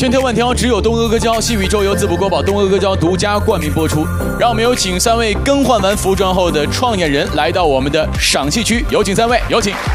千挑万挑，只有东阿阿胶。细宇宙由淄博国宝东阿阿胶独家冠名播出。让我们有请3位更换完服装后的创业人来到我们的赏析区，有请3位，有请。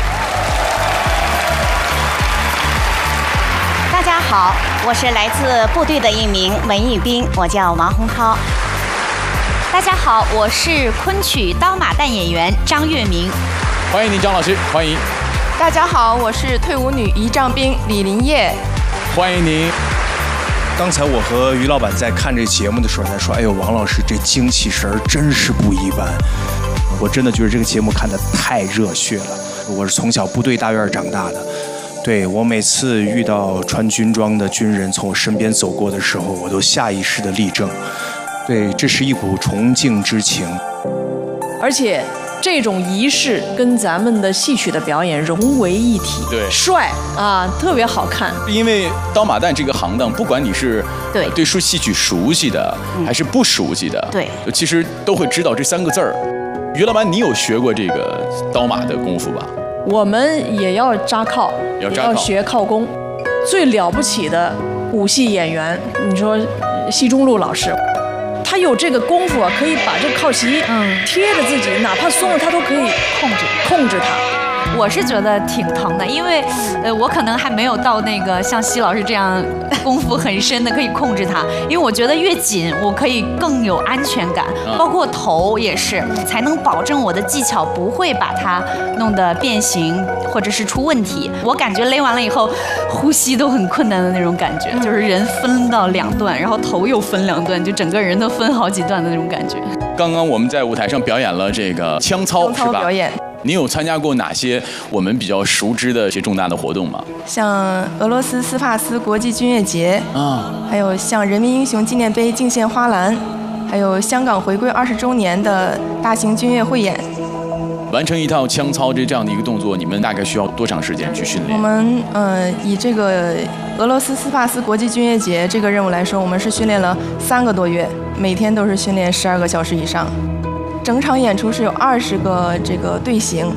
大家好，我是来自部队的一名文艺兵，我叫王洪涛。大家好，我是昆曲刀马旦演员张月明。 欢迎您，张老师，欢迎。 大家好，我是退伍女仪仗兵李林叶。 欢迎您。 刚才我和于老板在看这节目的时候，他说：“哎呦，王老师这精气神真是不一般。”我真的觉得这个节目看得太热血了。我是从小部队大院长大的，对，我每次遇到穿军装的军人从我身边走过的时候，我都下意识的立正。对，这是一股崇敬之情。 而且这种仪式跟咱们的戏曲的表演融为一体， 对， 帅啊，特别好看。 因为刀马旦这个行当，不管你是对戏曲熟悉的，还是不熟悉的， 对， 其实都会知道这3个字儿。于老板，你有学过这个刀马的功夫吧？ 我们也要扎靠，也要学靠功。最了不起的武戏演员，你说奚中路老师。他有这个功夫啊，可以把这个靠席贴着自己，哪怕松了他都可以控制它。 我是觉得挺疼的，因为我可能还没有到那个像奚老师这样功夫很深的可以控制它，因为我觉得越紧我可以更有安全感，包括头也是，才能保证我的技巧不会把它弄得变形或者是出问题。我感觉勒完了以后呼吸都很困难的那种感觉，就是人分到2段，然后头又分2段，就整个人都分好几段的那种感觉。 刚刚我们在舞台上表演了这个枪操，是吧？ 表演。 你有参加过哪些我们比较熟知的一些重大的活动吗？ 像俄罗斯斯帕斯国际军乐节啊，还有像人民英雄纪念碑敬献花篮，还有香港回归20周年的大型军乐汇演。 完成一套枪操这样的一个动作，你们大概需要多长时间去训练？ 我们以这个俄罗斯斯帕斯国际军乐节这个任务来说，我们是训练了3个多月，每天都是训练12个小时以上。整场演出是有20个这个队形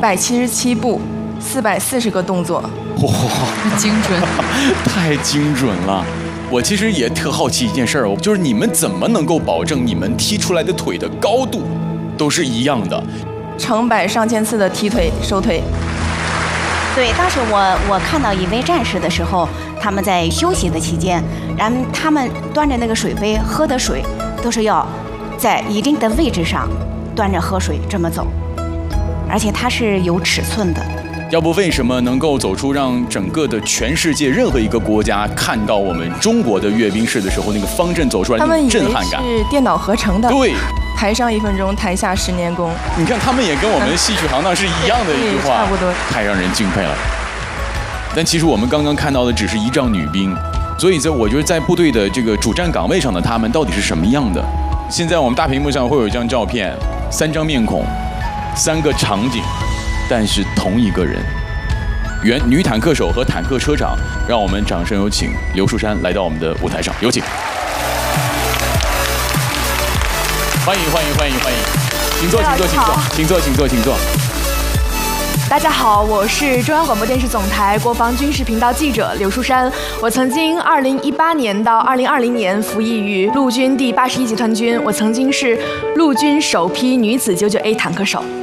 ，177步，440个动作。 哇， 精准， 太精准了！我其实也特好奇一件事儿，就是你们怎么能够保证你们踢出来的腿的高度都是一样的？ 成百上千次的踢腿、收腿。 对，当时我看到一位战士的时候，他们在休息的期间，然后他们端着那个水杯喝的水，都是要在一定的位置上端着喝水这么走，而且它是有尺寸的。 要不为什么能够走出让整个的全世界任何一个国家看到我们中国的阅兵式的时候，那个方阵走出来的震撼感？ 他们以为是电脑合成的。 对， 台上1分钟，台下10年功。 你看，他们也跟我们戏曲行当是一样的一句话， 差不多， 太让人敬佩了。但其实我们刚刚看到的只是仪仗女兵，所以我觉得在部队的这个主战岗位上的他们到底是什么样的？现在我们大屏幕上会有一张照片，3张面孔，3个场景，但是同一个人。原女坦克手和坦克车长，让我们掌声有请刘淑珊来到我们的舞台上，有请。欢迎，请坐，请坐。 大家好，我是中央广播电视总台国防军事频道记者刘淑珊。我曾经2018年到2020年服役于陆军第81集团军，我曾经是陆军首批女子99A 坦克手。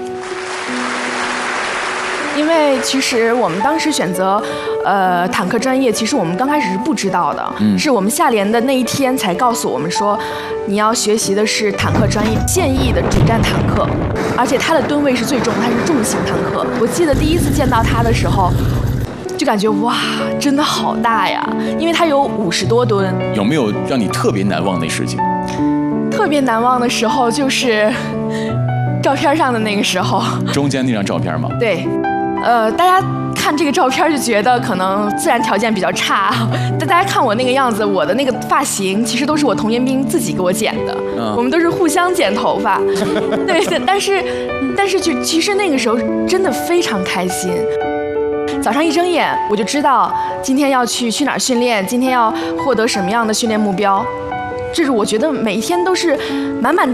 因为其实我们当时选择坦克专业，其实我们刚开始是不知道的，是我们下连的那一天才告诉我们说，你要学习的是坦克专业现役的主战坦克，而且它的吨位是最重，它是重型坦克。我记得第一次见到它的时候，就感觉哇，真的好大呀，因为它有50多吨。 有没有让你特别难忘的事情？ 特别难忘的时候就是照片上的那个时候， 中间那张照片吗？ 对。大家看这个照片就觉得可能自然条件比较差，但大家看我那个样子，我的那个发型其实都是我童颜兵自己给我剪的，我们都是互相剪头发。对，但是就其实那个时候真的非常开心。早上一睁眼我就知道今天要去哪儿训练，今天要获得什么样的训练目标，这是我觉得每一天都是满满